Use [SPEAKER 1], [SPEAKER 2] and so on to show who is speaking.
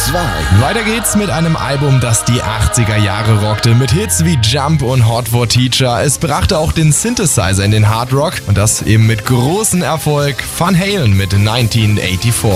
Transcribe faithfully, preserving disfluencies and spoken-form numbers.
[SPEAKER 1] zwei.
[SPEAKER 2] Weiter geht's mit einem Album, das die achtziger Jahre rockte, mit Hits wie Jump und Hot for Teacher. Es brachte auch den Synthesizer in den Hard Rock und das eben mit großem Erfolg. Van Halen mit neunzehnhundertvierundachtzig.